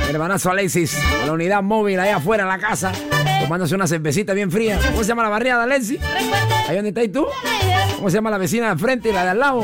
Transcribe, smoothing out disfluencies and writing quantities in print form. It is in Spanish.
Mi hermanazo Alexis, con la unidad móvil allá afuera en la casa, tomándose una cervecita bien fría. ¿Cómo se llama la barriada, Alexis? ¿Ahí donde estás tú? ¿Cómo se llama la vecina de frente y la de al lado?